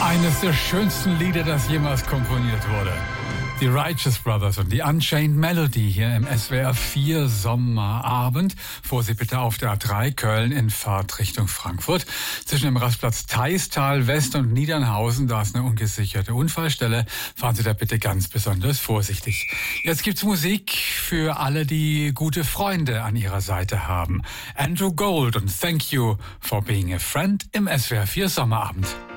Eines der schönsten Lieder, das jemals komponiert wurde. Die Righteous Brothers und die Unchained Melody hier im SWR 4 Sommerabend. Vorsicht bitte auf der A3 Köln in Fahrt Richtung Frankfurt. Zwischen dem Rastplatz Theistal West und Niedernhausen, da ist eine ungesicherte Unfallstelle. Fahren Sie da bitte ganz besonders vorsichtig. Jetzt gibt's Musik für alle, die gute Freunde an ihrer Seite haben. Andrew Gold und Thank You for Being a Friend im SWR 4 Sommerabend.